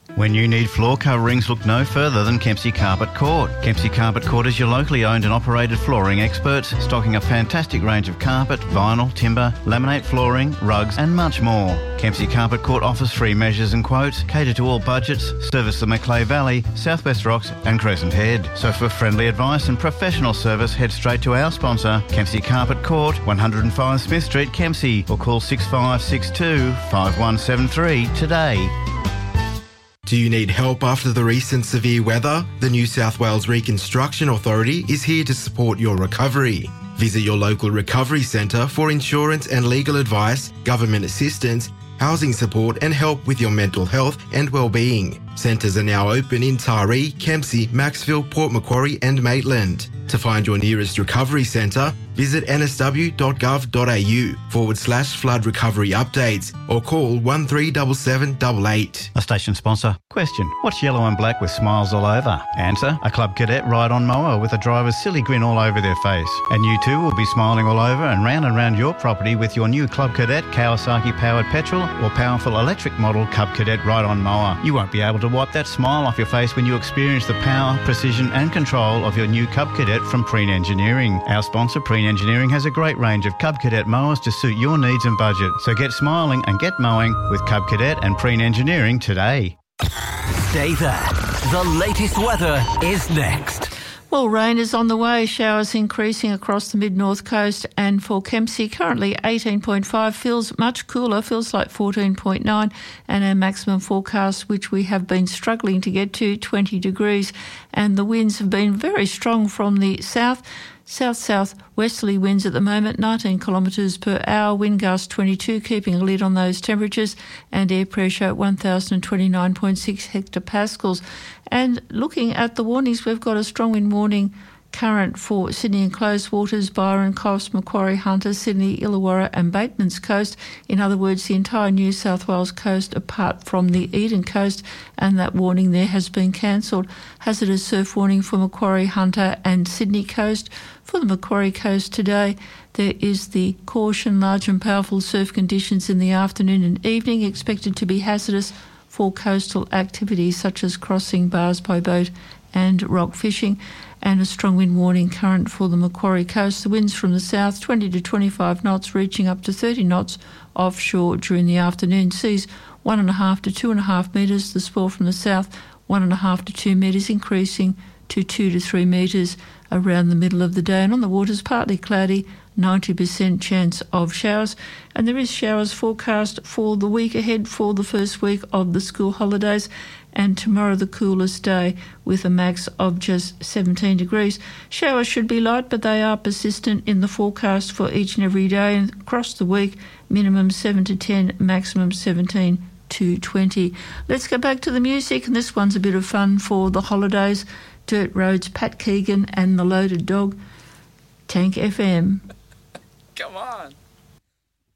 When you need floor coverings, look no further than Kempsey Carpet Court. Kempsey Carpet Court is your locally owned and operated flooring experts, stocking a fantastic range of carpet, vinyl, timber, laminate flooring, rugs and much more. Kempsey Carpet Court offers free measures and quotes, cater to all budgets, service the Macleay Valley, South West Rocks and Crescent Head. So for friendly advice and professional service, head straight to our sponsor, Kempsey Carpet Court, 105 Smith Street, Kempsey, or call 6562 5173 today. Do you need help after the recent severe weather? The New South Wales Reconstruction Authority is here to support your recovery. Visit your local recovery centre for insurance and legal advice, government assistance, housing support and help with your mental health and well-being. Centres are now open in Taree, Kempsey, Maxville, Port Macquarie and Maitland. To find your nearest recovery centre, visit nsw.gov.au/flood recovery updates or call 137788. A station sponsor. Question: what's yellow and black with smiles all over? Answer: a Club Cadet ride-on mower with a driver's silly grin all over their face. And you too will be smiling all over and round your property with your new Club Cadet Kawasaki-powered petrol or powerful electric model Club Cadet ride-on mower. You won't be able to wipe that smile off your face when you experience the power, precision and control of your new Cub Cadet from Preen Engineering. Our sponsor, Preen Engineering, has a great range of Cub Cadet mowers to suit your needs and budget. So get smiling and get mowing with Cub Cadet and Preen Engineering today. Stay there. The latest weather is next. Well, rain is on the way. Showers increasing across the mid-north coast, and for Kempsey, currently 18.5, feels much cooler, feels like 14.9, and our maximum forecast, which we have been struggling to get to, 20 degrees, and the winds have been very strong from the south-south-westerly winds at the moment, 19 kilometres per hour, wind gust 22, keeping a lid on those temperatures, and air pressure at 1,029.6 hectopascals. And looking at the warnings, we've got a strong wind warning current for Sydney enclosed waters, Byron Coast, Macquarie, Hunter, Sydney, Illawarra and Bateman's Coast. In other words, the entire New South Wales coast apart from the Eden Coast, and that warning there has been cancelled. Hazardous surf warning for Macquarie, Hunter and Sydney Coast. For the Macquarie Coast today, there is the caution, large and powerful surf conditions in the afternoon and evening, expected to be hazardous for coastal activities such as crossing bars by boat and rock fishing, and a strong wind warning current for the Macquarie Coast. The winds from the south 20 to 25 knots, reaching up to 30 knots offshore during the afternoon. Seas 1.5 to 2.5 metres. The swell from the south 1.5 to 2 metres, increasing to 2 to 3 metres around the middle of the day. And on the waters, partly cloudy, 90% chance of showers, and there is showers forecast for the week ahead for the first week of the school holidays, and tomorrow the coolest day with a max of just 17 degrees. Showers should be light, but they are persistent in the forecast for each and every day, and across the week, minimum 7 to 10, maximum 17 to 20. Let's go back to the music, and this one's a bit of fun for the holidays. Dirt Roads, Pat Keegan and the Loaded Dog, Tank FM. Come on.